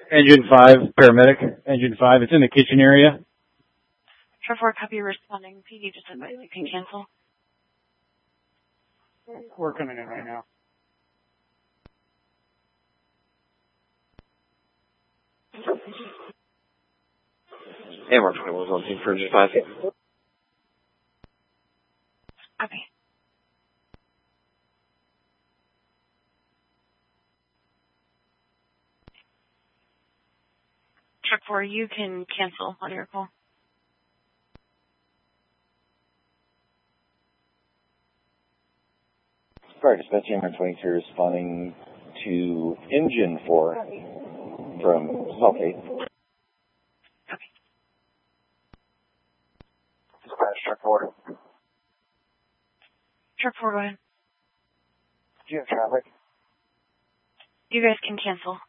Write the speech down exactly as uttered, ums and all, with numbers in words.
Engine five, paramedic. Engine five, it's in the kitchen area. Truck four, copy responding. P D just advised you can cancel. We're coming in right now. A M R twenty-one one team for Engine five. Copy. Truck four, you can cancel on your call. Sorry, dispatch A M R twenty-two responding to Engine four from Southgate. Copy. Dispatch truck four. Truck four, go ahead. Do you have traffic? You guys can cancel.